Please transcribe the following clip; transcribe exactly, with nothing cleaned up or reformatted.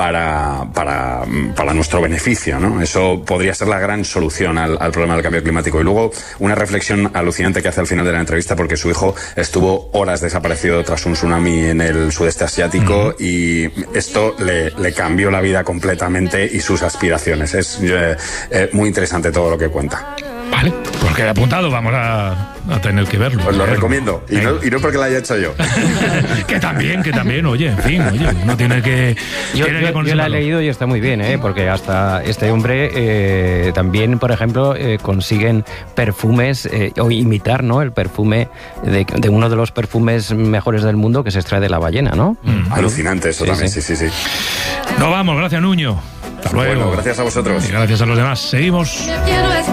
para, para, para nuestro beneficio, ¿no? Eso podría ser la gran solución al, al problema del cambio climático. Y luego una reflexión alucinante que hace al final de la entrevista, porque su hijo estuvo horas desaparecido tras un tsunami en el sudeste asiático, uh-huh. y esto le, le cambió la vida completamente y sus aspiraciones. Es eh, eh, muy interesante todo lo que cuenta. Vale, pues queda apuntado, vamos a, a tener que verlo. Pues lo verlo. recomiendo, y no, y no porque lo haya hecho yo. que también, que también, oye, en fin, oye, uno tiene que... Yo, tiene yo, que yo la he leído y está muy bien, ¿eh? Porque hasta este hombre eh, también, por ejemplo, eh, consiguen perfumes, eh, o imitar, ¿no? El perfume de, de uno de los perfumes mejores del mundo que se extrae de la ballena, ¿no? Mm. Alucinante eso, sí, también, sí, sí, sí. sí. Nos vamos, gracias, Nuño. Hasta luego. Bueno, gracias a vosotros. Y gracias a los demás. Seguimos.